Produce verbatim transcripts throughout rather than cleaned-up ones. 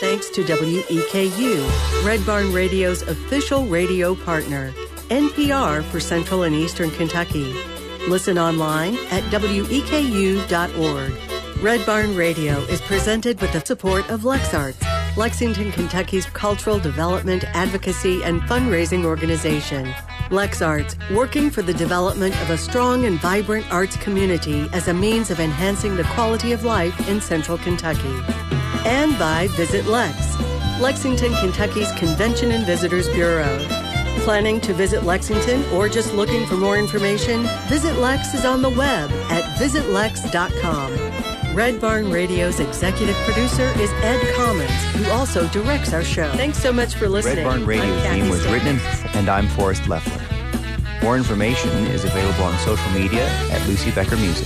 Thanks to W E K U, Red Barn Radio's official radio partner, N P R for Central and Eastern Kentucky. Listen online at W E K U dot org. Red Barn Radio is presented with the support of LexArts, Lexington, Kentucky's cultural development, advocacy, and fundraising organization. LexArts, working for the development of a strong and vibrant arts community as a means of enhancing the quality of life in Central Kentucky. And by Visit Lex, Lexington, Kentucky's Convention and Visitors Bureau. Planning to visit Lexington or just looking for more information? Visit Lex is on the web at visit lex dot com. Red Barn Radio's executive producer is Ed Commons, who also directs our show. Thanks so much for listening. Red Barn Radio theme was written, and I'm Forrest Leffler. More information is available on social media at Lucy Becker Music.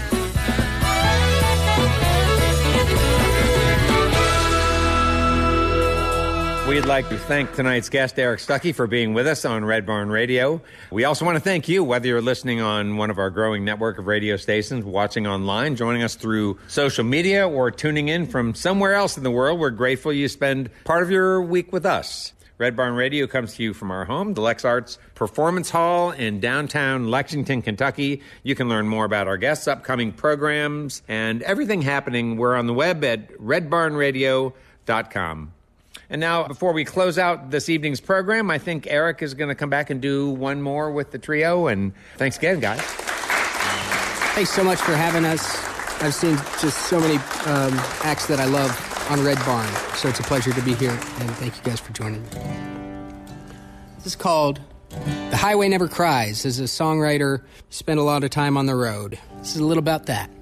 We'd like to thank tonight's guest, Eric Stuckey, for being with us on Red Barn Radio. We also want to thank you, whether you're listening on one of our growing network of radio stations, watching online, joining us through social media, or tuning in from somewhere else in the world. We're grateful you spend part of your week with us. Red Barn Radio comes to you from our home, the LexArts Performance Hall in downtown Lexington, Kentucky. You can learn more about our guests, upcoming programs, and everything happening. We're on the web at red barn radio dot com. And now, before we close out this evening's program, I think Eric is going to come back and do one more with the trio. And thanks again, guys. Thanks so much for having us. I've seen just so many um, acts that I love on Red Barn, so it's a pleasure to be here, and thank you guys for joining me. This is called The Highway Never Cries. As a songwriter, you spend a lot of time on the road. This is a little about that.